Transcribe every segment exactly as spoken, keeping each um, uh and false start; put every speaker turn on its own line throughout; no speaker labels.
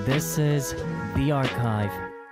This is The Archive.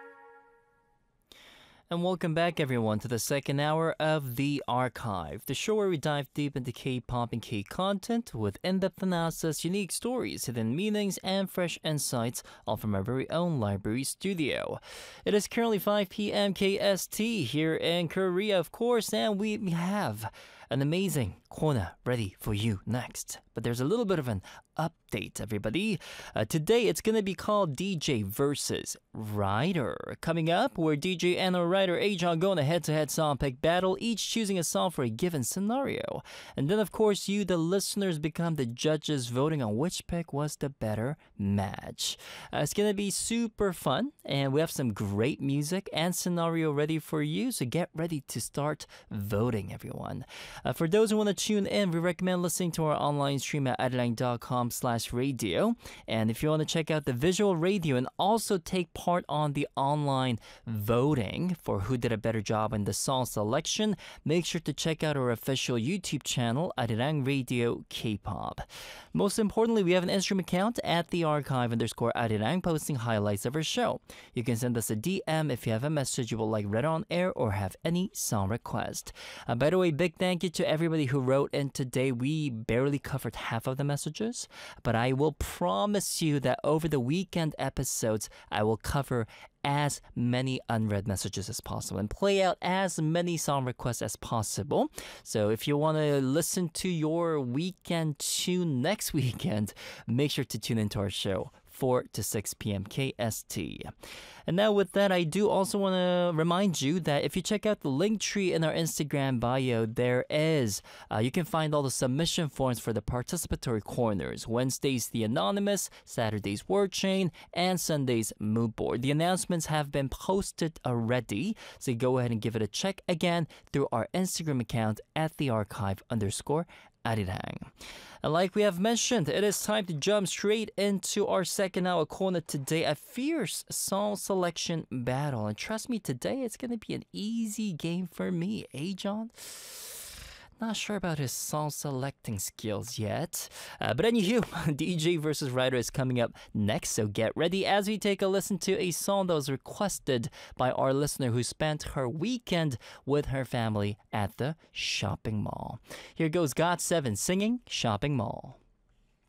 And welcome back, everyone, to the second hour of The Archive, the show where we dive deep into K-pop and K-content with in-depth analysis, unique stories, hidden meanings, and fresh insights, all from our very own library studio. It is currently five p.m. K S T here in Korea, of course, and we have an amazing corner ready for you next. But there's a little bit of an update, everybody. Uh, today, it's going to be called D J versus Writer. Coming up, where D J and a writer Ajon go on a head-to-head song pick battle, each choosing a song for a given scenario. And then, of course, you, the listeners, become the judges, voting on which pick was the better match. Uh, it's going to be super fun, and we have some great music and scenario ready for you, so get ready to start voting, everyone. Uh, for those who want to tune in, we recommend listening to our online stream at arirang.com slash radio. And if you want to check out the visual radio and also take part on the online voting for who did a better job in the song selection, make sure to check out our official YouTube channel, Arirang Radio K-pop. Most importantly, we have an Instagram account at the archive underscore Arirang, posting highlights of our show. You can send us a D M if you have a message you would like read on air or have any song request. Uh, by the way, big thank you to everybody who wrote in today. We barely covered half of the messages, but I will promise you that over the weekend episodes, I will cover as many unread messages as possible and play out as many song requests as possible. So if you want to listen to your weekend tune next weekend, make sure to tune into our show four to six p.m. K S T. And now with that, I do also want to remind you that if you check out the link tree in our Instagram bio, there is, uh, you can find all the submission forms for the participatory corners. Wednesday's The Anonymous, Saturday's Word Chain, and Sunday's Mood Board. The announcements have been posted already, so go ahead and give it a check again through our Instagram account at the archive underscore Arirang. And like we have mentioned, it is time to jump straight into our second hour corner today, a fierce song selection battle. And trust me, today it's going to be an easy game for me. Ajon? Not sure about his song selecting skills yet. Uh, but anywho, D J versus Writer is coming up next, so get ready as we take a listen to a song that was requested by our listener who spent her weekend with her family at the shopping mall. Here goes got seven singing Shopping Mall.